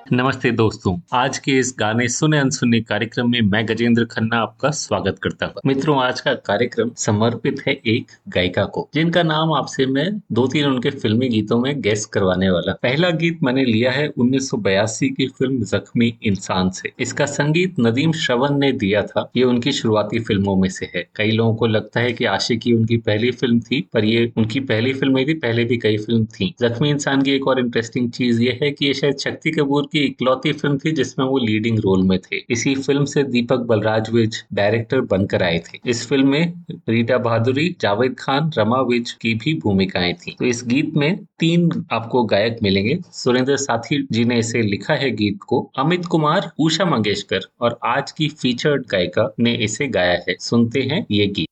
नमस्ते दोस्तों। आज के इस गाने सुने अनसुने कार्यक्रम में मैं गजेंद्र खन्ना आपका स्वागत करता हूँ। मित्रों, आज का कार्यक्रम समर्पित है एक गायिका को, जिनका नाम आपसे मैं दो तीन उनके फिल्मी गीतों में गेस करवाने वाला। पहला गीत मैंने लिया है 1982 की फिल्म जख्मी इंसान से। इसका संगीत नदीम श्रवण ने दिया था। ये उनकी शुरुआती फिल्मों में से है। कई लोगों को लगता है कि आशिकी उनकी पहली फिल्म थी, पर ये उनकी पहली फिल्म नहीं थी, पहले भी कई फिल्म थी। जख्मी इंसान की एक और इंटरेस्टिंग चीज ये है कि ये शायद शक्ति कपूर की इकलौती फिल्म थी जिसमें वो लीडिंग रोल में थे। इसी फिल्म से दीपक बलराज विज डायरेक्टर बनकर आए थे। इस फिल्म में रीटा बहादुरी, जावेद खान, रमा विज की भी भूमिकाएं थी। तो इस गीत में तीन आपको गायक मिलेंगे। सुरेंद्र साथी जी ने इसे लिखा है गीत को, अमित कुमार, उषा मंगेशकर और आज की फीचर्ड गायिका ने इसे गाया है। सुनते हैं ये गीत।